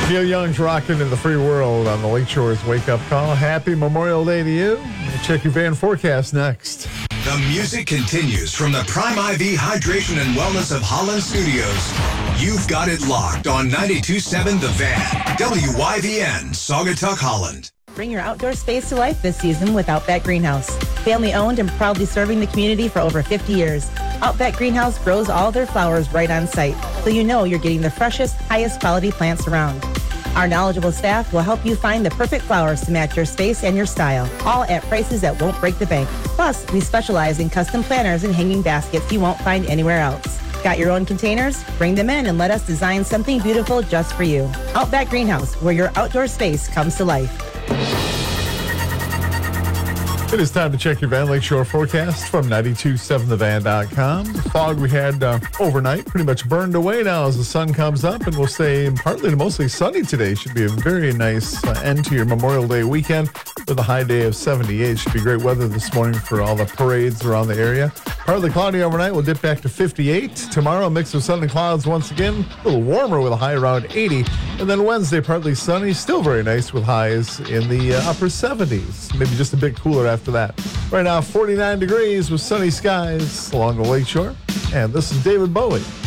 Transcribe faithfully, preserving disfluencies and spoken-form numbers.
Neil Young's rocking in the free world on the Lakeshore's Wake Up Call. Happy Memorial Day to you. We'll check your van forecast next. The music continues from the Prime I V Hydration and Wellness of Holland Studios. You've got it locked on ninety-two point seven The Van, W Y V N, Saugatuck, Holland. Bring your outdoor space to life this season with Outback Greenhouse. Family owned and proudly serving the community for over fifty years. Outback Greenhouse grows all their flowers right on site, so you know you're getting the freshest, highest quality plants around. Our knowledgeable staff will help you find the perfect flowers to match your space and your style, all at prices that won't break the bank. Plus, we specialize in custom planters and hanging baskets you won't find anywhere else. Got your own containers? Bring them in and let us design something beautiful just for you. Outback Greenhouse, where your outdoor space comes to life. It is time to check your Van Lakeshore forecast from ninety-two point seven the van dot com. The fog we had uh, overnight pretty much burned away now as the sun comes up, and we'll stay partly to mostly sunny today. Should be a very nice uh, end to your Memorial Day weekend with a high day of seventy-eight. Should be great weather this morning for all the parades around the area. Partly cloudy overnight. We'll dip back to fifty-eight. Tomorrow, a mix of sun and clouds once again. A little warmer with a high around eighty. And then Wednesday, partly sunny. Still very nice with highs in the uh, upper seventies. Maybe just a bit cooler after that. Right now, forty-nine degrees with sunny skies along the lakeshore. And this is David Bowie.